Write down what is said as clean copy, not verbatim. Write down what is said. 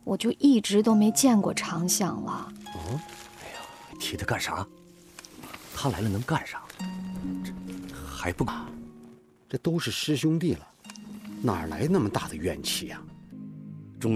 我就一直都没见过长相了。 哦，哎呀，提他干啥？他来了能干啥？这还不啊？ 这都是师兄弟了，哪来那么大的怨气啊？